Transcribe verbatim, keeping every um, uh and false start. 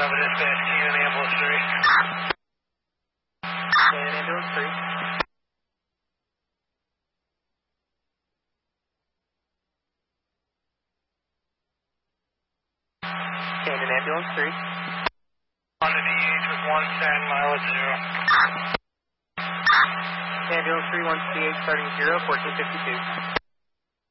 Over dispatch, Canyon Ambulance three. Canyon Ambulance three. Canyon Ambulance three. On the D H with one ten, mileage zero. Ambulance three, one C H, starting zero, fourteen fifty-two.